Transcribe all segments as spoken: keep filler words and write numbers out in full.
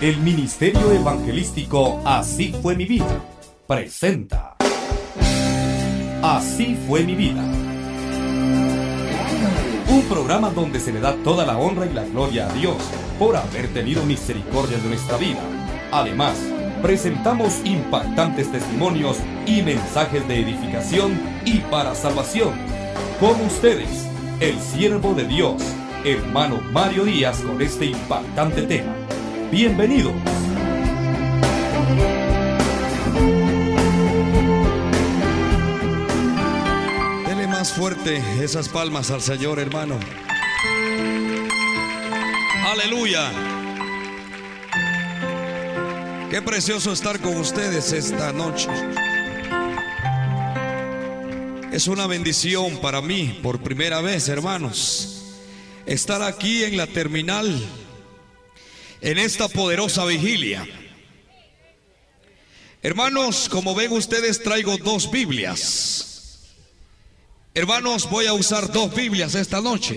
El Ministerio Evangelístico Así Fue Mi Vida presenta Así Fue Mi Vida, un programa donde se le da toda la honra y la gloria a Dios por haber tenido misericordia de nuestra vida. Además, presentamos impactantes testimonios y mensajes de edificación y para salvación. Con ustedes, el siervo de Dios, hermano Mario Díaz, con este impactante tema. Bienvenidos. Dele más fuerte esas palmas al Señor, hermano. Aleluya. Qué precioso estar con ustedes esta noche. Es una bendición para mí, por primera vez, hermanos, estar aquí en la terminal, en esta poderosa vigilia. Hermanos, como ven ustedes, traigo dos Biblias. Hermanos, voy a usar dos Biblias esta noche.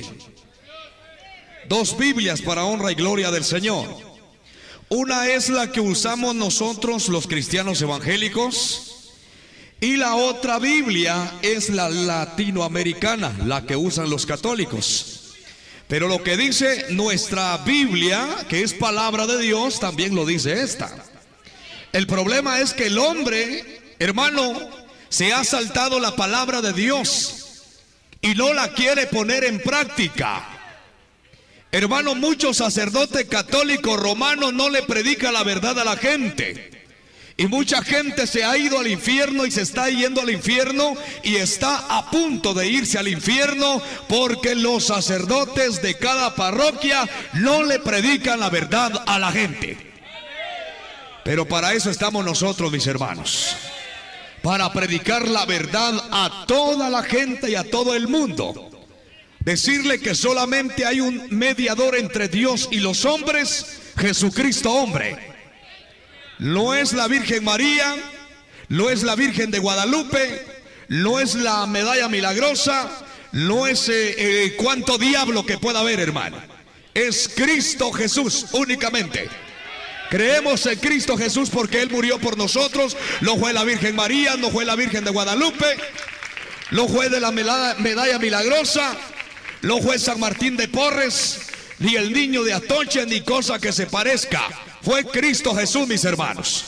Dos Biblias para honra y gloria del Señor. Una es la que usamos nosotros los cristianos evangélicos, y la otra Biblia es la latinoamericana, la que usan los católicos. Pero lo que dice nuestra Biblia, que es palabra de Dios, también lo dice esta. El problema es que el hombre, hermano, se ha saltado la palabra de Dios y no la quiere poner en práctica. Hermano, muchos sacerdotes católicos romanos no le predican la verdad a la gente. Y mucha gente se ha ido al infierno y se está yendo al infierno y está a punto de irse al infierno porque los sacerdotes de cada parroquia no le predican la verdad a la gente. Pero para eso estamos nosotros, mis hermanos, para predicar la verdad a toda la gente y a todo el mundo. Decirle que solamente hay un mediador entre Dios y los hombres, Jesucristo hombre. No es la Virgen María, no es la Virgen de Guadalupe, no es la medalla milagrosa, no es eh, eh, cuánto diablo que pueda haber, hermano. Es Cristo Jesús únicamente. Creemos en Cristo Jesús porque Él murió por nosotros. No fue la Virgen María, no fue la Virgen de Guadalupe, no fue de la medalla milagrosa, no fue San Martín de Porres, ni el niño de Atoche, ni cosa que se parezca. Fue Cristo Jesús, mis hermanos.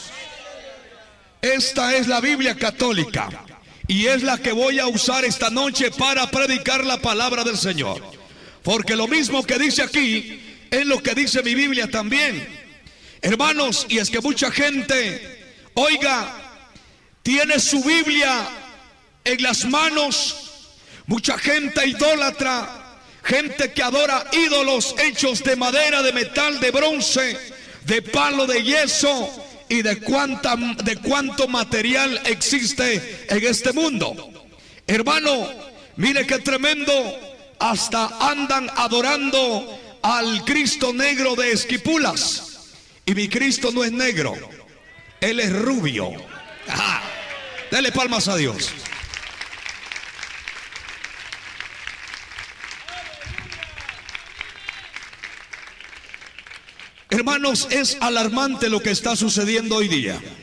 Esta es la Biblia católica y es la que voy a usar esta noche para predicar la palabra del Señor. Porque lo mismo que dice aquí es lo que dice mi Biblia también. Hermanos, y es que mucha gente, oiga, tiene su Biblia en las manos. Mucha gente idólatra, gente que adora ídolos hechos de madera, de metal, de bronce, de palo, de yeso y de cuánta, de cuánto material existe en este mundo. Hermano, mire qué tremendo, hasta andan adorando al Cristo negro de Esquipulas. Y mi Cristo no es negro, Él es rubio. Ajá. Dele palmas a Dios. Hermanos, es alarmante lo que está sucediendo hoy día.